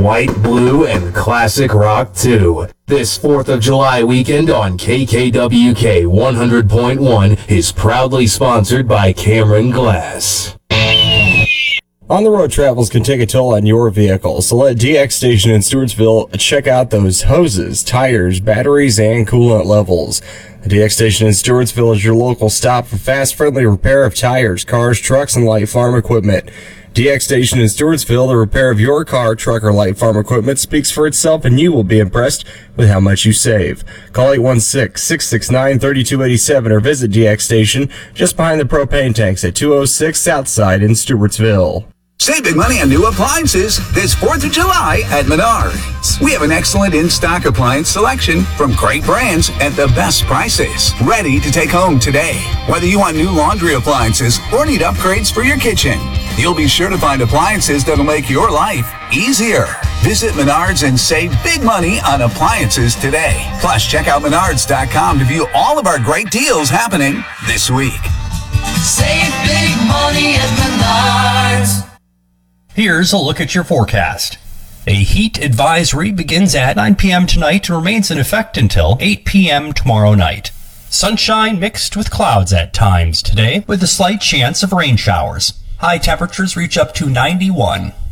white, blue, and classic rock too. This 4th of July weekend on KKWK 100.1 is proudly sponsored by Cameron Glass. On-the-road travels can take a toll on your vehicle, so let DX Station in Stewartsville check out those hoses, tires, batteries, and coolant levels. The DX Station in Stewartsville is your local stop for fast, friendly repair of tires, cars, trucks, and light farm equipment. DX Station in Stewartsville, the repair of your car, truck, or light farm equipment speaks for itself, and you will be impressed with how much you save. Call 816-669-3287 or visit DX Station just behind the propane tanks at 206 Southside in Stewartsville. Save big money on new appliances this 4th of July at Menards. We have an excellent in-stock appliance selection from great brands at the best prices. Ready to take home today. Whether you want new laundry appliances or need upgrades for your kitchen, you'll be sure to find appliances that'll make your life easier. Visit Menards and save big money on appliances today. Plus, check out Menards.com to view all of our great deals happening this week. Save big money at Menards. Here's a look at your forecast. A heat advisory begins at 9 p.m. tonight and remains in effect until 8 p.m. tomorrow night. Sunshine mixed with clouds at times today, with a slight chance of rain showers. High temperatures reach up to 91.